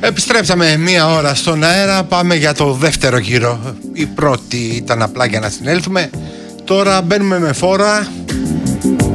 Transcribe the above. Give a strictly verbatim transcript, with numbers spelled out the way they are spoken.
Επιστρέψαμε μία ώρα στον αέρα. Πάμε για το δεύτερο γύρο. Η πρώτη ήταν απλά για να συνέλθουμε. Τώρα μπαίνουμε με φόρα